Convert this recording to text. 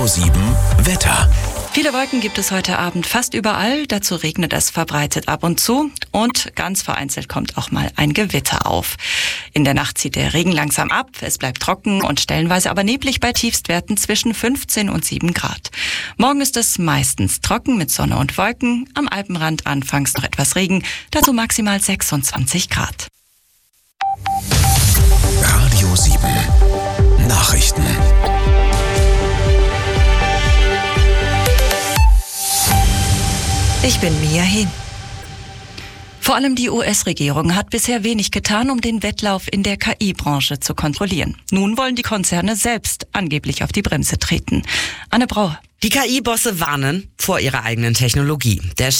Radio 7 Wetter. Viele Wolken gibt es heute Abend fast überall. Dazu regnet es verbreitet ab und zu. Und ganz vereinzelt kommt auch mal ein Gewitter auf. In der Nacht zieht der Regen langsam ab. Es bleibt trocken und stellenweise aber neblig bei Tiefstwerten zwischen 15 und 7 Grad. Morgen ist es meistens trocken mit Sonne und Wolken. Am Alpenrand anfangs noch etwas Regen. Dazu maximal 26 Grad. Radio 7 Nachrichten. Ich bin Mia Hehn. Vor allem die US-Regierung hat bisher wenig getan, um den Wettlauf in der KI-Branche zu kontrollieren. Nun wollen die Konzerne selbst angeblich auf die Bremse treten. Anne Brauer. Die KI-Bosse warnen vor ihrer eigenen Technologie. Der